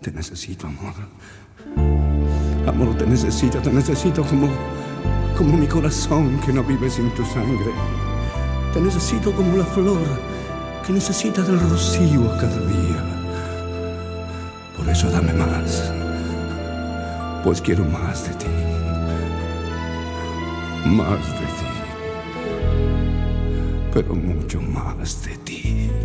Te necesito, amor. Amor, te necesito como mi corazón que no vive sin tu sangre. Te necesito como la flor que necesita del rocío cada día. Por eso dame más, pues quiero más de ti. Más de ti, pero mucho más de ti.